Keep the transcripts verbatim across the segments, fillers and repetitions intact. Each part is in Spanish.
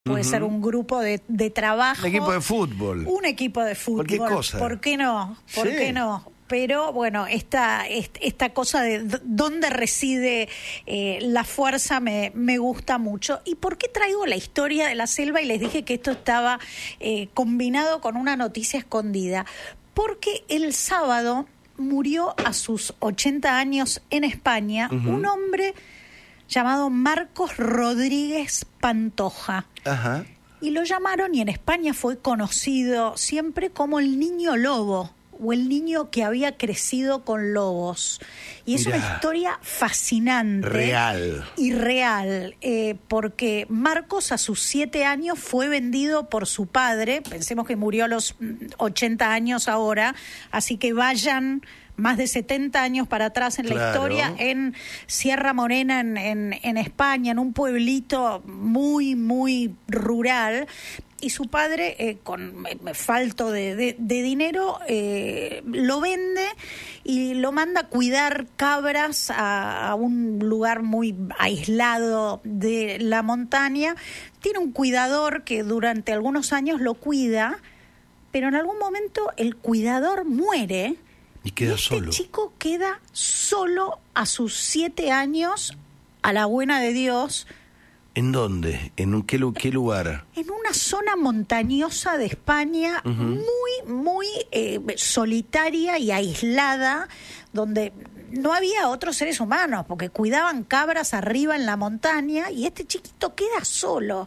Puede uh-huh. ser un grupo de, de trabajo. Un equipo de fútbol. Un equipo de fútbol. Cualquier cosa. ¿Por qué no? ¿Por sí. qué no? Pero bueno, esta, esta cosa de dónde reside eh, la fuerza me, me gusta mucho. ¿Y por qué traigo la historia de la selva? Y les dije que esto estaba eh, combinado con una noticia escondida. Porque el sábado murió a sus ochenta años en España uh-huh. un hombre llamado Marcos Rodríguez Pantoja. Ajá. Y lo llamaron, y en España fue conocido siempre como el niño lobo, o el niño que había crecido con lobos. Y es Mirá, una historia fascinante. Real. Y real, eh, porque Marcos a sus siete años fue vendido por su padre. Pensemos que murió a los ochenta años ahora, así que vayan más de setenta años para atrás en claro. la historia, en Sierra Morena, en, en, en España, en un pueblito muy, muy rural. Y su padre, eh, con eh, falto de, de, de dinero, eh, lo vende y lo manda a cuidar cabras a, a un lugar muy aislado de la montaña. Tiene un cuidador que durante algunos años lo cuida, pero en algún momento el cuidador muere. Y queda y este solo. chico queda solo a sus siete años, a la buena de Dios. ¿En dónde? ¿En un, qué, qué lugar? En una zona montañosa de España, uh-huh. muy, muy eh, solitaria y aislada, donde no había otros seres humanos, porque cuidaban cabras arriba en la montaña, y este chiquito queda solo.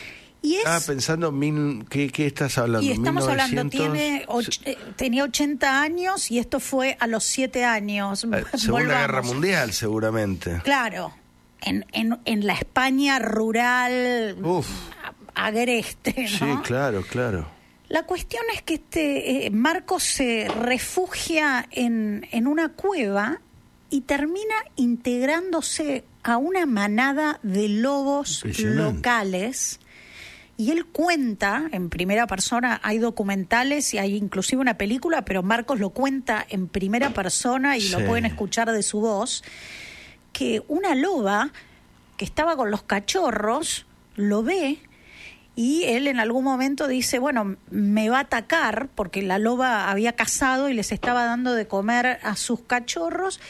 Y es, ah, pensando, min, ¿qué, ¿qué estás hablando? Y estamos mil novecientos... hablando, tiene och, eh, tenía ochenta años y esto fue a los siete años. Eh, Segunda Guerra Mundial, seguramente. Claro, en, en, en la España rural, Uf. agreste, ¿no? Sí, claro, claro. La cuestión es que este eh, Marcos se refugia en, en una cueva y termina integrándose a una manada de lobos locales. Y él cuenta en primera persona, hay documentales y hay inclusive una película, pero Marcos lo cuenta en primera persona y sí. lo pueden escuchar de su voz, que una loba que estaba con los cachorros lo ve y él en algún momento dice, bueno, me va a atacar, porque la loba había cazado y les estaba dando de comer a sus cachorros.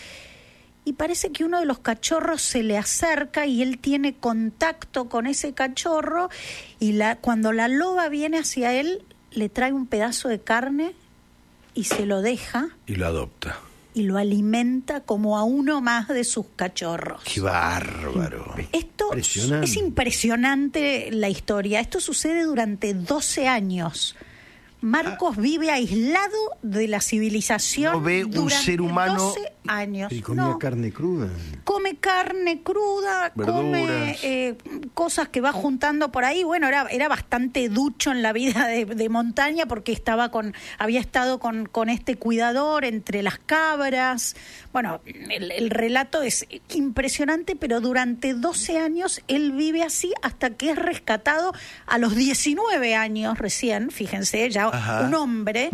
Y parece que uno de los cachorros se le acerca y él tiene contacto con ese cachorro, y la, cuando la loba viene hacia él, le trae un pedazo de carne y se lo deja. Y lo adopta. Y lo alimenta como a uno más de sus cachorros. ¡Qué bárbaro! Esto es impresionante la historia. Esto sucede durante doce años. Marcos ah. vive aislado de la civilización. No ve un ser humano. doce años. Y comía no. carne cruda. Come carne cruda, verduras. come eh, cosas que va juntando por ahí. Bueno, era era bastante ducho en la vida de, de montaña, porque estaba con había estado con, con este cuidador entre las cabras. Bueno, el, el relato es impresionante, pero durante doce años él vive así hasta que es rescatado a los diecinueve años recién, fíjense, ya Ajá. un hombre.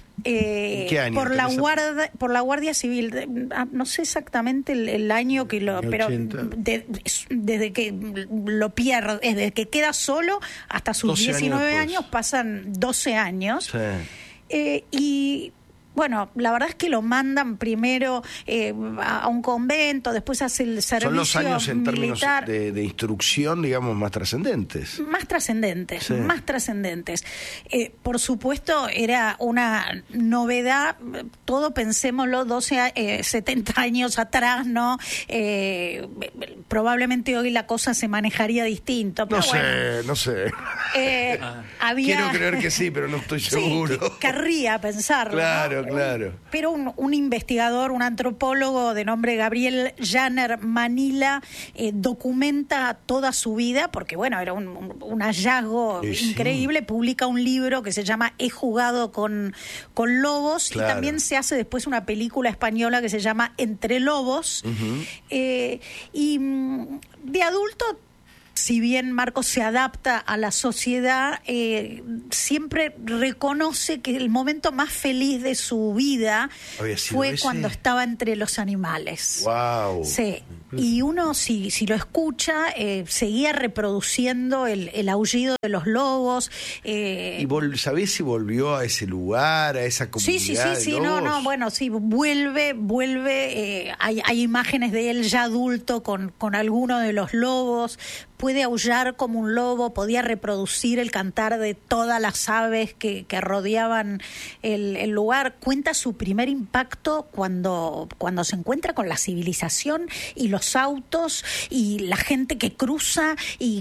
Eh, ¿Qué año? por la guardia por la Guardia Civil, no sé exactamente el, el año que lo, pero de, desde que lo pierde, desde que queda solo hasta sus diecinueve años, años pasan doce años. Sí. Eh, y bueno, la verdad es que lo mandan primero eh, a, a un convento, después hace el servicio militar. Son los años en términos de, de instrucción, digamos, más trascendentes. Más trascendentes, sí. más trascendentes. Eh, por supuesto, era una novedad, todo pensémoslo, doce, eh, setenta años atrás, ¿no? Eh, probablemente hoy la cosa se manejaría distinto. Pero no bueno, sé, no sé. Eh, había... Quiero creer que sí, pero no estoy seguro. Sí, querría pensarlo. Claro, ¿no? Claro. Pero un, un investigador, un antropólogo de nombre Gabriel Janer Manila, eh, documenta toda su vida, porque bueno, era un, un, un hallazgo sí, increíble. Sí. Publica un libro que se llama He jugado con, con lobos, claro. y también se hace después una película española que se llama Entre lobos. Uh-huh. eh, y de adulto, si bien Marcos se adapta a la sociedad, eh, siempre reconoce que el momento más feliz de su vida fue ese? cuando estaba entre los animales. Wow. Sí. y uno, si, si lo escucha, eh, seguía reproduciendo el, el aullido de los lobos. Eh, ¿Y vol- sabés si volvió a ese lugar, a esa comunidad? Sí, sí, sí, de sí, lobos? no, no, bueno, sí, vuelve, vuelve, eh, hay, hay imágenes de él ya adulto con, con alguno de los lobos, puede aullar como un lobo, podía reproducir el cantar de todas las aves que, que rodeaban el, el lugar. Cuenta su primer impacto cuando, cuando se encuentra con la civilización y los autos y la gente que cruza y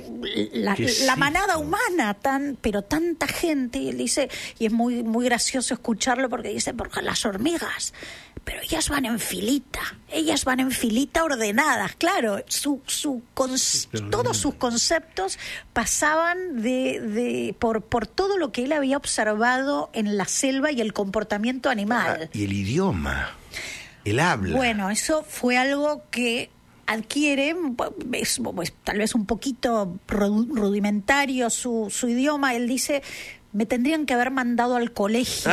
la, la manada humana, tan, pero tanta gente. Y él dice, y es muy, muy gracioso escucharlo porque dice, porque las hormigas, pero ellas van en filita, ellas van en filita ordenadas, claro, su, su con, todos sus conceptos pasaban de, de por, por todo lo que él había observado en la selva y el comportamiento animal. Ah, y el idioma, el habla. Bueno, eso fue algo que adquiere, es, pues, tal vez un poquito rudimentario su, su idioma. Él dice, me tendrían que haber mandado al colegio.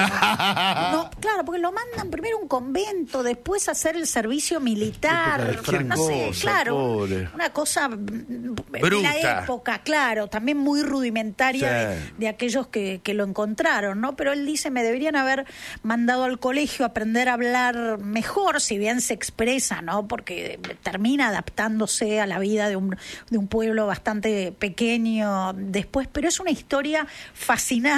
No, claro, porque lo mandan primero a un convento, después a hacer el servicio militar. No sé, cosa, claro, pobre. una cosa Bruta. de la época, claro, también muy rudimentaria Sí. de, de aquellos que, que lo encontraron, ¿no? Pero él dice, me deberían haber mandado al colegio a aprender a hablar mejor, si bien se expresa, ¿no? Porque termina adaptándose a la vida de un, de un pueblo bastante pequeño después, pero es una historia fascinante.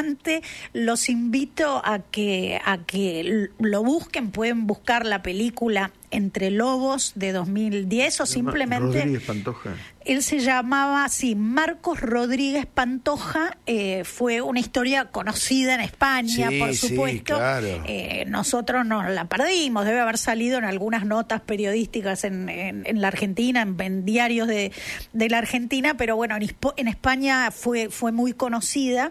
Los invito a que a que lo busquen, pueden buscar la película Entre Lobos de dos mil diez o simplemente Rodríguez Pantoja. Él se llamaba, sí, Marcos Rodríguez Pantoja, eh, fue una historia conocida en España, Sí, por sí, supuesto. claro. Eh, nosotros nos la perdimos, debe haber salido en algunas notas periodísticas en, en, en la Argentina, en, en diarios de, de la Argentina, pero bueno, en, en España fue, fue muy conocida.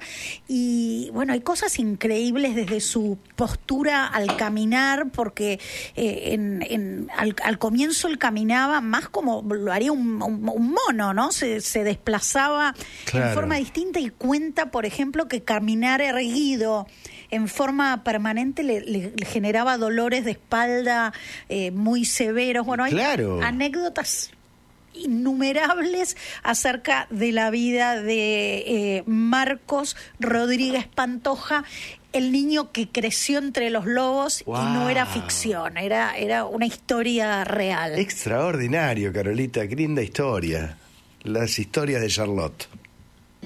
Y bueno, hay cosas increíbles desde su postura al caminar, porque eh, en, en, al, al comienzo él caminaba más como lo haría un, un, un mono, ¿no? Se, se desplazaba Claro. en forma distinta y cuenta, por ejemplo, que caminar erguido en forma permanente le, le, le generaba dolores de espalda eh, muy severos. Bueno, hay Claro. anécdotas innumerables acerca de la vida de eh, Marcos Rodríguez Pantoja, el niño que creció entre los lobos. Wow. Y no era ficción, era, era una historia real. Extraordinario, Carolita, qué linda historia. Las historias de Charlotte.